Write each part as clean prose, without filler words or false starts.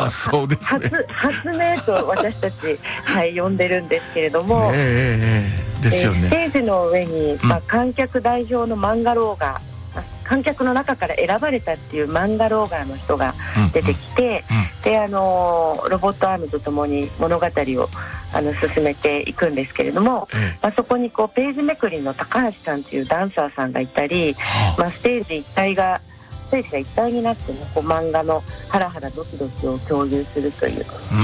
発想ですね。 発明と私たち、はい、呼んでるんですけれども、 ですよね。 ステージの上に、観客代表の漫画ローガー、観客の中から選ばれたっていう漫画ローガーの人が出てきて、でロボットアームとともに物語を進めていくんですけれども、そこにこうページめくりの高橋さんというダンサーさんがいたり、ステージが一体になってね、こう漫画のハラハラドキドキを共有するという、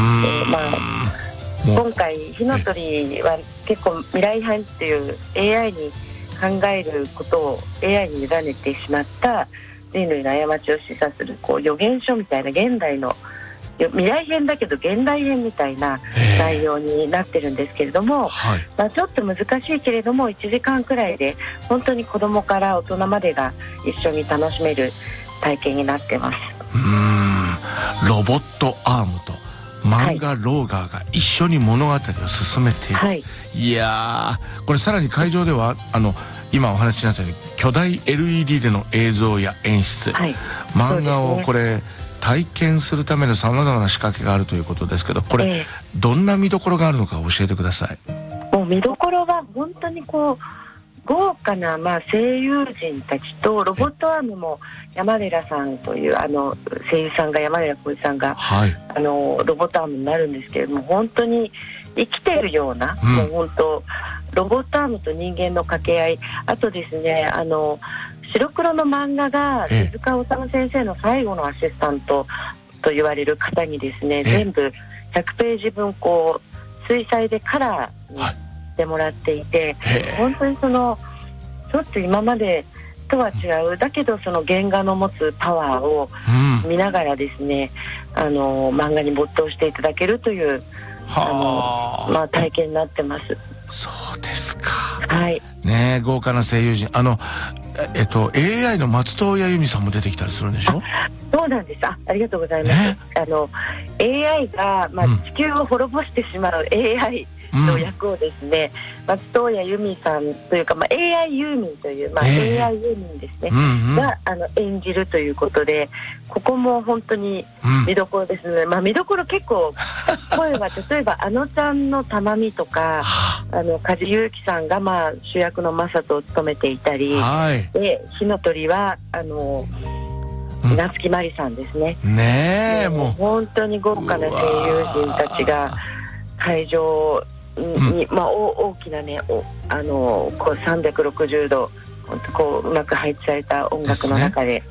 今回火の鳥は結構未来編っていう AI に考えることを AI に委ねてしまった人類の過ちを示唆するこう予言書みたいな現代の未来編だけど現代編みたいな内容になってるんですけれども、ちょっと難しいけれども1時間くらいで本当に子供から大人までが一緒に楽しめる体験になってます。 ロボットアームと漫画ローガーが一緒に物語を進めている、いやー、これさらに会場では今お話しになったように巨大 LED での映像や演出、漫画をこれ体験するためのさまざまな仕掛けがあるということですけど、これ、どんな見どころがあるのか教えてください。 もう見どころは本当にこう豪華な声優陣たちと、ロボットアームも山寺さんという声優さんが山寺浩一さんが、ロボットアームになるんですけれども、本当に生きているような、もう本当ロボットアームと人間の掛け合い、あとですね、白黒の漫画が手塚治虫先生の最後のアシスタントと言われる方にですね、全部100ページ分こう水彩でカラーにしてもらっていて、本当にちょっと今までとは違う、だけどその原画の持つパワーを見ながらですね、漫画に没頭していただけるという体験になってます。 そうですか。 ね、 豪華な声優陣、AI の松任谷由実さんも出てきたりするんでしょ。 そうなんです。ありがとうございます。AI が、地球を滅ぼしてしまう AI の役をですね、松任谷由実さんというか、AI ユーミンという、AI ユーミンですね、が演じるということで、ここも本当に見どころですね。見どころ結構声は例えばあのちゃんの玉美とか梶裕貴さんが主役のマサトを務めていたり、で火の鳥は夏木マリさんですね。もう本当に豪華な声優陣たちが会場に、大きなね、こう360度こううまく配置された音楽の中で、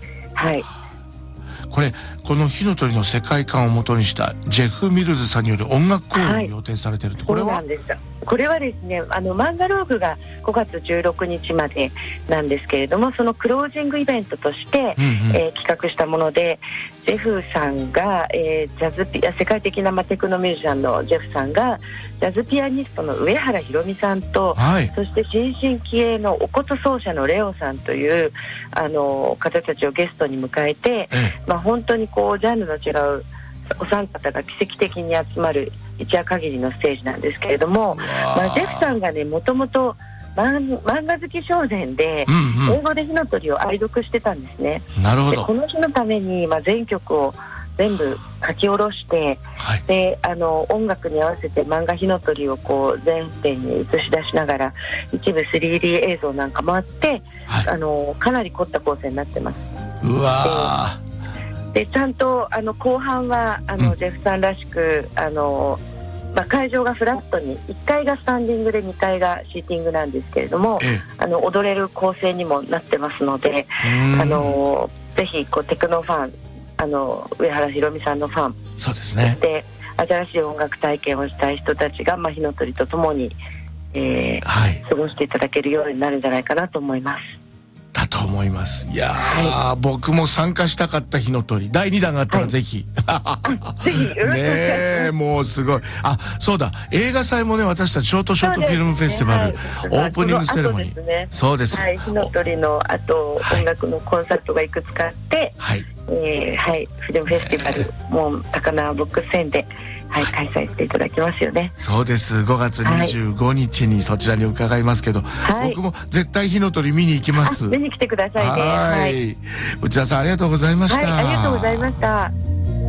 この火の鳥の世界観をもとにしたジェフ・ミルズさんによる音楽公演を予定されていると、これはそうなんです。これはですね、漫画ローグが5月16日までなんですけれども、そのクロージングイベントとして、企画したもので、ジェフさんが、世界的なテクノミュージシャンのジェフさんがジャズピアニストの上原ひろみさんと、そして新進気鋭のお琴奏者のレオさんという方たちをゲストに迎えて、本当にこうジャンルの違うお三方が奇跡的に集まる一夜限りのステージなんですけれども、ジェフさんがね、もともと漫画好き少年で、英語で火の鳥を愛読してたんですね。 なるほど。 でこの日のために、全曲を全部書き下ろして、で音楽に合わせて漫画火の鳥をこう全編に映し出しながら、一部 3D 映像なんかもあって、かなり凝った構成になってます。でちゃんと後半はジェフさんらしく会場がフラットに、1階がスタンディングで2階がシーティングなんですけれども、踊れる構成にもなってますので、ぜひテクノファン、上原ひろみさんのファン、 そうですね、 で新しい音楽体験をしたい人たちが、火の鳥とともに、過ごしていただけるようになるんじゃないかなと思います。 だと思います。いやー、僕も参加したかった火の鳥第2弾があったらぜひ、 ぜひよろしくお願いします。 もうすごい。そうだ、映画祭もね、私たちショートフィルムフェスティバル、オープニングセレモニー、そうです。 火の鳥の後、音楽のコンサートがいくつかあって、フィルムフェスティバルも高輪ボックス店で開催していただきますよね。そうです。5月25日にそちらに伺いますけど、僕も絶対火の鳥見に行きます。見に来てくださいね。内田さん、ありがとうございました。ありがとうございました。